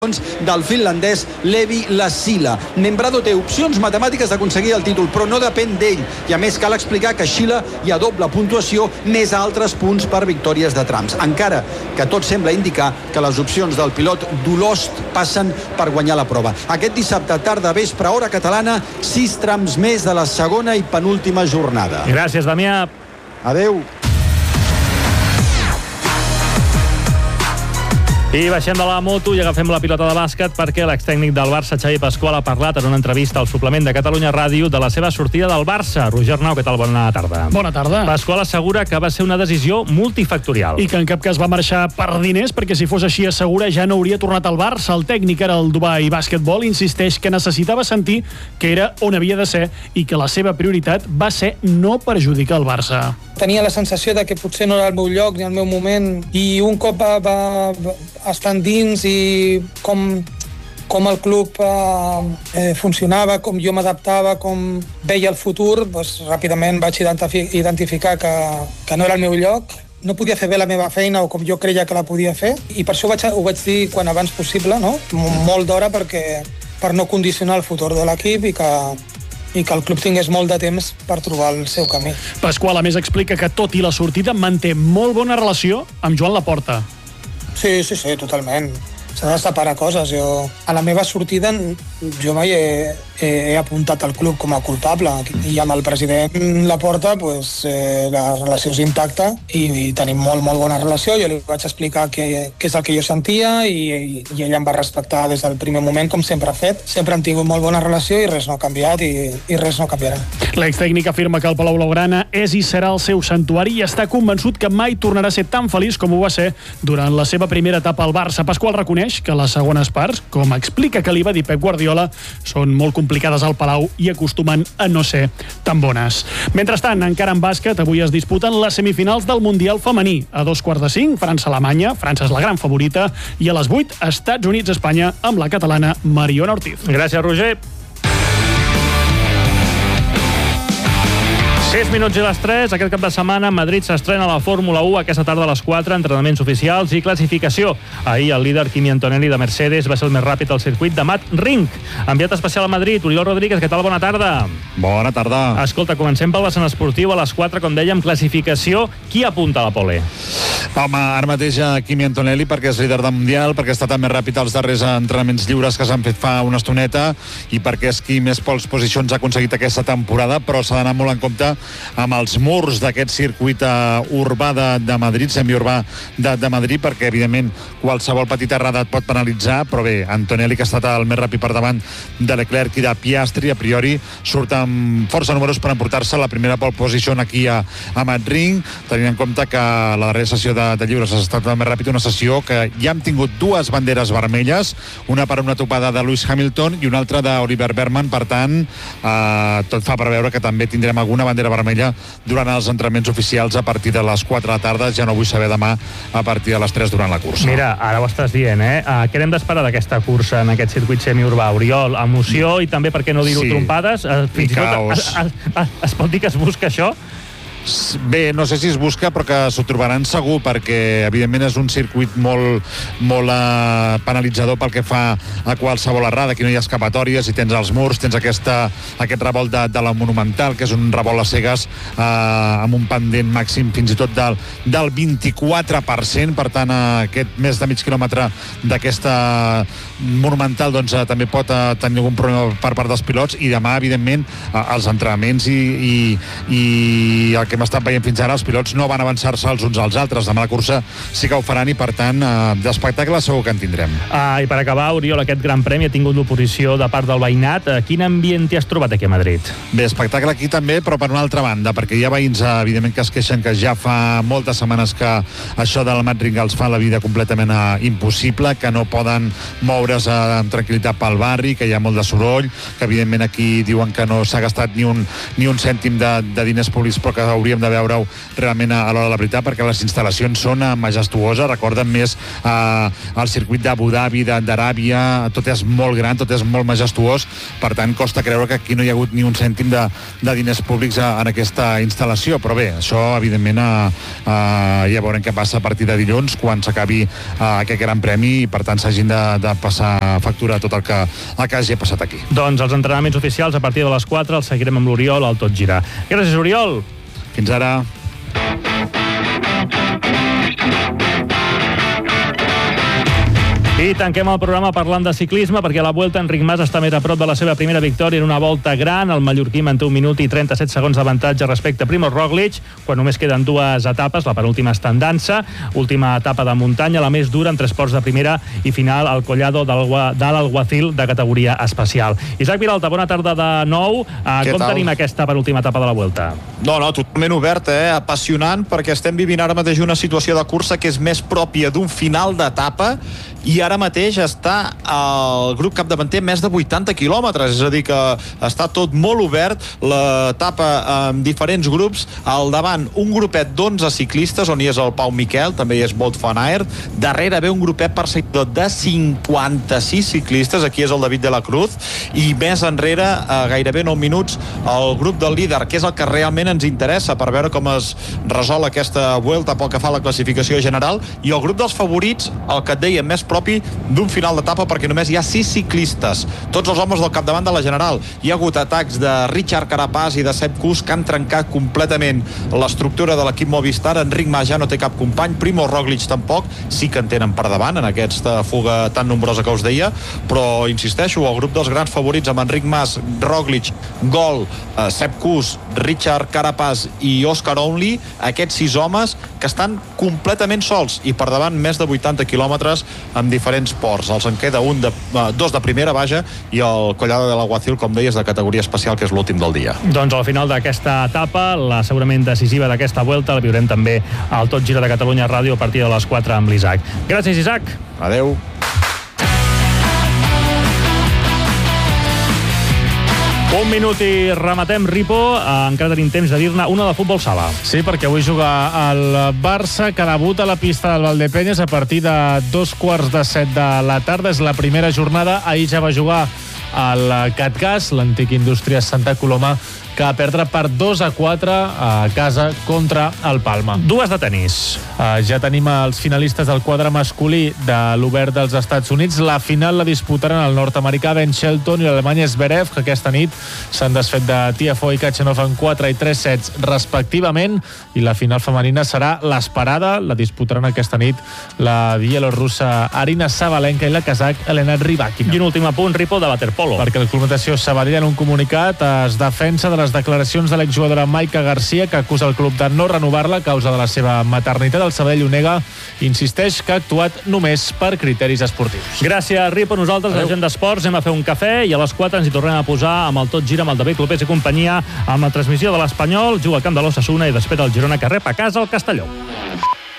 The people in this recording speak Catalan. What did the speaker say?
del finlandès Levi Lassila. Nembrado té opcions matemàtiques d'aconseguir el títol, però no depèn d'ell. I a més cal explicar que a Xile hi ha doble puntuació més altres punts per victòries de trams. Encara que tot sembla indicar que les opcions del pilot d'Olost passen per guanyar la prova. Aquest dissabte, tarda vespre, hora catalana, 6 trams més de la segona i penúltima jornada. Gràcies, Damià. Adeu. I baixem de la moto i agafem la pilota de bàsquet perquè l'extècnic del Barça, Xavi Pasqual, ha parlat en una entrevista al suplement de Catalunya Ràdio de la seva sortida del Barça. Roger Arnau, què tal? Bona tarda. Bona tarda. Pasqual assegura que va ser una decisió multifactorial. I que en cap cas va marxar per diners, perquè si fos així assegura ja no hauria tornat al Barça. El tècnic era el Dubai Basketball, insisteix que necessitava sentir que era on havia de ser i que la seva prioritat va ser no perjudicar el Barça. Tenia la sensació de que potser no era el meu lloc ni el meu moment, i un cop va estar dins i com el club funcionava, com jo m'adaptava, com veia el futur, doncs ràpidament vaig identificar que no era el meu lloc. No podia fer bé la meva feina o com jo creia que la podia fer, i per això ho vaig dir quan abans possible, no? Molt d'hora, per no condicionar el futur de l'equip i que el club tingués molt de temps per trobar el seu camí. Pasqual, a més, explica que tot i la sortida manté molt bona relació amb Joan Laporta. Sí, totalment. S'ha de separar coses. Jo, a la meva sortida, jo mai he apuntat al club com a culpable, i amb el president Laporta la relació és intacta i tenim molt bona relació. Jo li vaig explicar què és el que jo sentia i ell em va respectar des del primer moment, com sempre ha fet. Sempre hem tingut molt bona relació i res no ha canviat i res no canviarà. L'extècnic afirma que el Palau Blaugrana és i serà el seu santuari i està convençut que mai tornarà a ser tan feliç com ho va ser durant la seva primera etapa al Barça. Pasqual reconeix que les segones parts, com explica que li va dir Pep Guardiola, són molt complicades al Palau i acostumen a no ser tan bones. Mentrestant, encara en bàsquet, avui es disputen les semifinals del Mundial femení. A 4:45, França-Alemanya, França és la gran favorita, i a les 8, Estats Units-Espanya, amb la catalana Mariona Ortiz. Gràcies, Roger. 6 minuts i les 3. Aquest cap de setmana Madrid s'estrena la Fórmula 1 aquesta tarda a les 4, entrenaments oficials i classificació. Ahir el líder Kimi Antonelli de Mercedes va ser el més ràpid al circuit de Mat Rink. Enviat especial a Madrid, Oriol Rodríguez, què tal? Bona tarda. Bona tarda. Escolta, comencem pel vessant esportiu. A les 4, com dèiem, classificació. Qui apunta a la pole? Home, ara mateix a Kimi Antonelli, perquè és líder del Mundial, perquè està també ràpid als darrers entrenaments lliures que s'han fet fa una estoneta, i perquè és qui més pole positions ha aconseguit aquesta temporada, però s'ha d'anar molt en compte amb els murs d'aquest circuit urbà de Madrid, semiurbà de Madrid, perquè evidentment qualsevol petita errada et pot penalitzar, però bé, Antonelli, que ha estat el més ràpid per davant de Leclerc i de Piastri, a priori surt amb força números per emportar-se la primera pole position aquí a Mat Rink, tenint en compte que la darrera sessió de lliures ha estat el més ràpid, una sessió que ja hem tingut dues banderes vermelles, una per una topada de Lewis Hamilton i una altra d'Oliver Bergman. Per tant, tot fa preveure que també tindrem alguna bandera vermella durant els entrenaments oficials a partir de les 4 de la tarda. Ja no vull saber demà a partir de les 3 durant la cursa. Mira, ara ho estàs dient, què n'hem d'esperar d'aquesta cursa en aquest circuit semiurbà, Oriol? Emoció i també, per què no dir-ho, trompades? Fins i tot es pot dir que es busca això? Bé, no sé si es busca, però que s'ho trobaran segur, perquè evidentment és un circuit molt penalitzador pel que fa a qualsevol errada. Aquí no hi ha escapatòries, i tens els murs, tens aquest revolt de la Monumental, que és un revolt a cegues amb un pendent màxim fins i tot del 24%. Per tant, aquest més de mig quilòmetre d'aquesta Monumental doncs també pot tenir algun problema per part dels pilots, i demà, evidentment, els entrenaments i el que hem estat veient fins ara, els pilots no van avançar-se els uns als altres. Demà la cursa sí que ho faran, i per tant d'espectacle segur que en tindrem. I per acabar, Oriol, aquest Gran Premi ha tingut l'oposició de part del veïnat. Quin ambient t'hi has trobat aquí a Madrid? Bé, espectacle aquí també, però per una altra banda, perquè hi ha veïns evidentment que es queixen que ja fa moltes setmanes que això del Mat Rink els fa la vida completament impossible, que no poden moure's amb tranquil·litat pel barri, que hi ha molt de soroll, que evidentment aquí diuen que no s'ha gastat ni un cèntim de diners públics, però que hauríem de veure-ho realment a l'hora de la veritat, perquè les instal·lacions són majestuoses, recorden més el circuit d'Abu Dhabi, d'Aràbia, tot és molt gran, tot és molt majestuós, per tant costa creure que aquí no hi ha hagut ni un cèntim de diners públics en aquesta instal·lació, però bé, això evidentment ja veurem què passa a partir de dilluns quan s'acabi aquest gran premi i per tant s'hagin de passar factura tot el que hagi passat aquí. Doncs els entrenaments oficials a partir de les 4 els seguirem amb l'Oriol al Tot Gira. Gràcies, Oriol. Fins ara. I tanquem el programa parlant de ciclisme perquè a la Vuelta Enric Mas està més a prop de la seva primera victòria en una volta gran. El mallorquí manté 1 minut i 37 segons d'avantatge respecte a Primož Roglič, quan només queden 2 etapes, la penúltima està en dansa, última etapa de muntanya, la més dura, en 3 ports de primera i final al Collado de l'Alguacil de categoria especial. Isaac Vilalta, bona tarda de nou. Com tenim aquesta penúltima etapa de la Vuelta? No, totalment obert, apassionant, perquè estem vivint ara mateix una situació de cursa que és més pròpia d'un final d'etapa i ara mateix està el grup capdavanter més de 80 quilòmetres, és a dir que està tot molt obert, l'etapa amb diferents grups, al davant un grupet d'11 ciclistes on hi és el Pau Miquel, també hi és Wout van Aert, darrere ve un grupet perseguidor de 56 ciclistes, aquí és el David de la Cruz, i més enrere, gairebé 9 minuts, el grup del líder, que és el que realment ens interessa per veure com es resol aquesta Vuelta pel que fa a la classificació general, i el grup dels favorits, el que et deia, més propi d'un final d'etapa perquè només hi ha 6 ciclistes, tots els homes del capdavant de la general. Hi ha hagut atacs de Richard Carapaz i de Sepp Kuss que han trencat completament l'estructura de l'equip Movistar. Enric Mas ja no té cap company, Primož Roglič tampoc, sí que en tenen per davant en aquesta fuga tan nombrosa que us deia, però insisteixo, el grup dels grans favorits amb Enric Mas, Roglič, Gol, Sepp Kuss, Richard Carapaz i Oscar Onley, aquests 6 homes que estan completament sols i per davant més de 80 quilòmetres amb diferents ports. Els en queda 2 de primera, i el Collado de l'Alguacil, com deies, de categoria especial, que és l'últim del dia. Doncs al final d'aquesta etapa, la segurament decisiva d'aquesta Vuelta, la viurem també al Tot Gira de Catalunya Ràdio a partir de les 4 amb l'Isaac. Gràcies, Isaac. Adeu. Un minut i rematem, Ripo. Encara tenim temps de dir-ne una de futbol sala. Sí, perquè avui juga el Barça, que debuta a la pista del Valdepeñas a partir de 2:15 de la tarda. És la primera jornada. Ahir ja va jugar al Catgas, l'antic Indústries Santa Coloma, que va perdre per 2-4 a casa contra el Palma. Dues de tenis. Ja tenim els finalistes del quadre masculí de l'Obert dels Estats Units. La final la disputaran el nord-americà Ben Shelton i l'alemany Zverev, que aquesta nit s'han desfet de Tiafoe i Kachanov en 4 i 3 sets respectivament, i la final femenina serà l'esperada. La disputaran aquesta nit la bielorussa Arina Sabalenka i la kazakh Elena Rybakina. I un últim apunt, Ripo, de waterpolo. Perquè el Club Natació Sabadell, en un comunicat, es defensa de les declaracions de l'exjugadora Maica Garcia, que acusa el club de no renovar-la a causa de la seva maternitat. El Sabadell ho nega, insisteix que ha actuat només per criteris esportius. Gràcies, Ripo. Nosaltres, la gent d'esports, anem a fer un cafè i a les 4 ens hi tornem a posar amb el Tot Gira, amb el David Clopés i companyia, amb la transmissió de l'Espanyol, juga al camp de l'Ossassuna i després el Girona, que rep a casa el Castelló.